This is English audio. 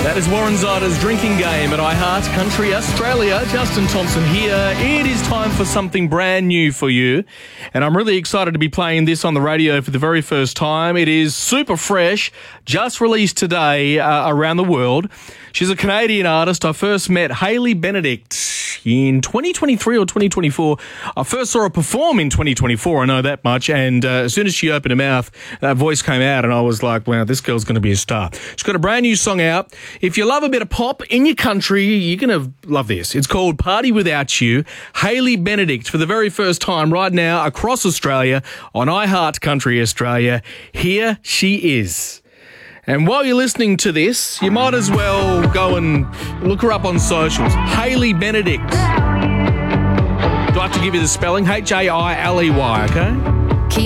That is Warren Zyda's Drinking Game at iHeart Country Australia. Justin Thompson here. It is time for something brand new for you. And I'm really excited to be playing this on the radio for the very first time. It is super fresh, just released today around the world. She's a Canadian artist. I first met Hayley Benedict in 2023 or 2024. I first saw her perform in 2024, I know that much. And as soon as she opened her mouth, that voice came out and I was like, wow, this girl's going to be a star. She's got a brand new song out. If you love a bit of pop in your country, you're going to love this. It's called Party Without You. Hayley Benedict for the very first time right now across Australia on iHeart Country Australia. Here she is. And while you're listening to this, you might as well go and look her up on socials. Hayley Benedict. Do I have to give you the spelling? Hayley, okay?